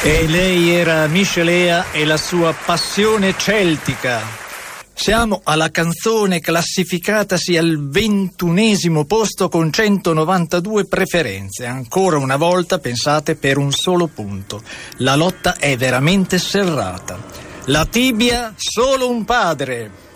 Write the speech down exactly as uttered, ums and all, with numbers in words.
E lei era Michelea e la sua passione celtica. Siamo alla canzone classificatasi al ventunesimo posto con centonovantadue preferenze. Ancora una volta, pensate, per un solo punto. La lotta è veramente serrata. La tibia, solo un padre.